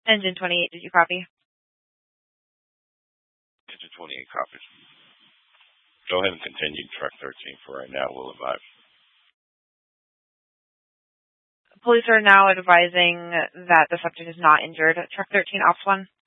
Engine 28, did you copy? Engine 28 copies. Go ahead and continue truck 13 for right now. We'll advise. Police are now advising that the subject is not injured. Truck 13, Ops 1.